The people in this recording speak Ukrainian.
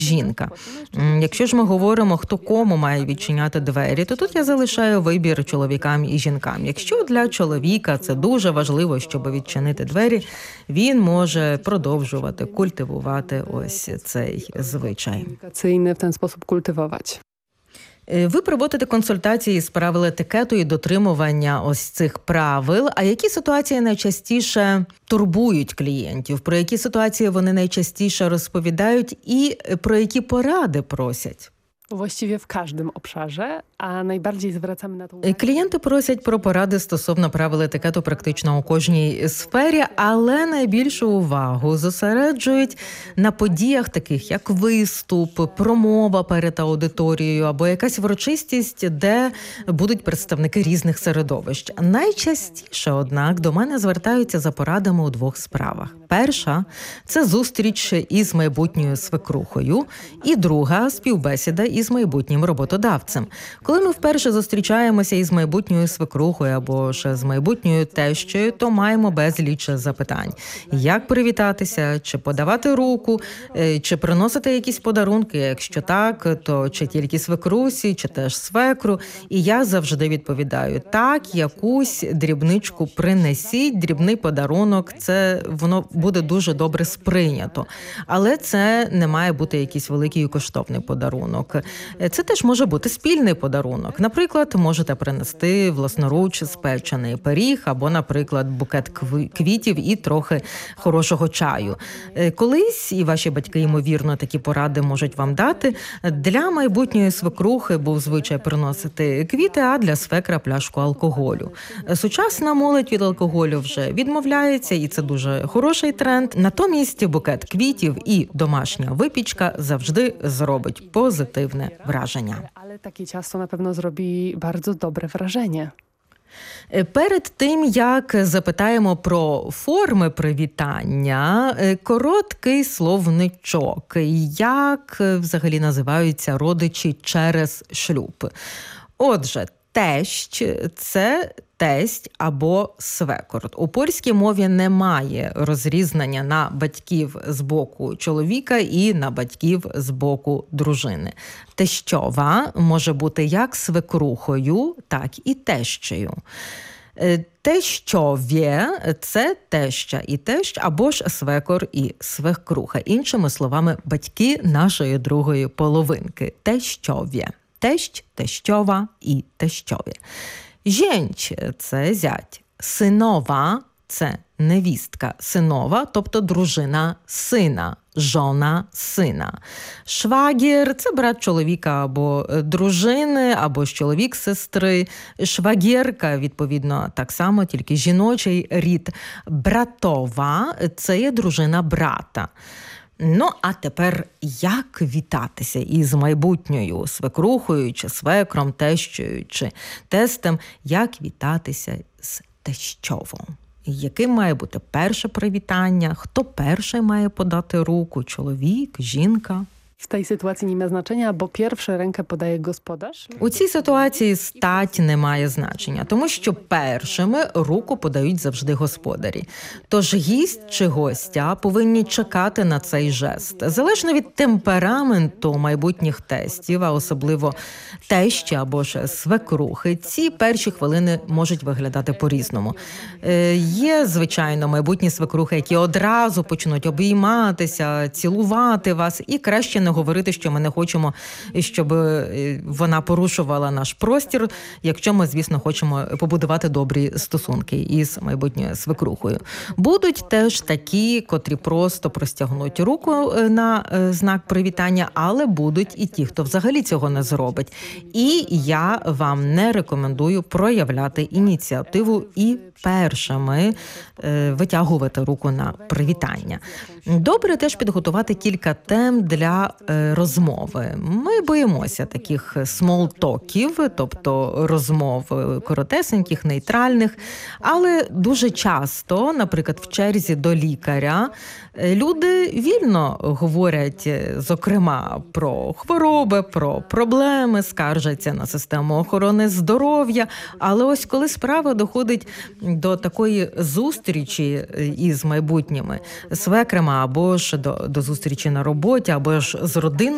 жінка. Якщо ж ми говоримо, хто кому має відчиняти двері, то тут я залишаю вибір чоловікам і жінкам. Якщо для чоловіка це дуже важливо, щоб відчинити двері, він може продовжувати культивувати ось цей звичай. Komunikacyjny w ten sposób kultywować. Ви проводите консультації з правил етикету і дотримування ось цих правил. А які ситуації найчастіше турбують клієнтів? Про які ситуації вони найчастіше розповідають і про які поради просять? Właściwie w każdym obszarze, a najbardziej zwracamy na to uwagę. Клієнти просять про поради стосовно правил етикету практично у кожній сфері, але найбільшу увагу зосереджують на подіях таких, як виступ, промова перед аудиторією або якась урочистість, де будуть представники різних середовищ. Найчастіше, однак, до мене звертаються за порадами у двох справах. Перша – це зустріч із майбутньою свекрухою, і друга – співбесіда із майбутнім роботодавцем. Коли ми вперше зустрічаємося із майбутньою свекрухою або ж з майбутньою тещою, то маємо безліч запитань. Як привітатися, чи подавати руку, чи приносити якісь подарунки, якщо так, то чи тільки свекрусі, чи теж свекру. І я завжди відповідаю, так, якусь дрібничку принесіть, дрібний подарунок, це воно буде дуже добре сприйнято. Але це не має бути якийсь великий і коштовний подарунок. Це теж може бути спільний подарунок. Наприклад, можете принести власноруч спечений пиріг або, наприклад, букет квітів і трохи хорошого чаю. Колись, і ваші батьки, ймовірно, такі поради можуть вам дати, для майбутньої свекрухи був звичай приносити квіти, а для свекра пляшку алкоголю. Сучасна молодь від алкоголю вже відмовляється, і це дуже хороший тренд. Натомість букет квітів і домашня випічка завжди зробить позитивне враження. Ale takie ciasto na pewno zrobi bardzo dobre wrażenie. Перед тим, як запитаємо про форми привітання, короткий словничок. Як взагалі називаються родичі через шлюб? Отже, тещ – це тесть або свекор. У польській мові немає розрізнення на батьків з боку чоловіка і на батьків з боку дружини. Тещова може бути як свекрухою, так і тещею. Тещовє – це теща і тещ, або ж свекор і свекруха. Іншими словами, батьки нашої другої половинки. Тещовє. Тещ, тещова і тещові. Жінч – це зять. Синова – це невістка. Синова, тобто дружина сина. Жона сина. Швагір – це брат чоловіка або дружини, або ж чоловік сестри. Швагірка, відповідно, так само, тільки жіночий рід. Братова – це є дружина брата. Ну, а тепер як вітатися із майбутньою свекрухою, чи свекром, тещою, чи тестем? Як вітатися з тещовою? Яким має бути перше привітання? Хто перший має подати руку? Чоловік, жінка? W tej sytuacji nie ma znaczenia, bo pierwszy rękę podaje gospodarz. У цій ситуації стать не має значення, тому що першими руку подають завжди господарі. Тож гість чи гостя повинні чекати на цей жест. Залежно від темпераменту майбутніх тестів, а особливо тещі або ж свекрухи, ці перші хвилини можуть виглядати по-різному. Є, звичайно, майбутні свекрухи, які одразу почнуть обійматися, цілувати вас, і краще не говорити, що ми не хочемо, щоб вона порушувала наш простір, якщо ми, звісно, хочемо побудувати добрі стосунки із майбутньою свекрухою. Будуть теж такі, котрі просто простягнуть руку на знак привітання, але будуть і ті, хто взагалі цього не зробить. І я вам не рекомендую проявляти ініціативу і першими витягувати руку на привітання. Добре теж підготувати кілька тем для розмови. Ми боїмося таких смолтоків, тобто розмов коротесеньких, нейтральних, але дуже часто, наприклад, в черзі до лікаря, люди вільно говорять, зокрема, про хвороби, про проблеми, скаржаться на систему охорони здоров'я, але ось коли справа доходить до такої зустрічі із майбутніми свекрами, або ж до зустрічі на роботі, або ж з родиною,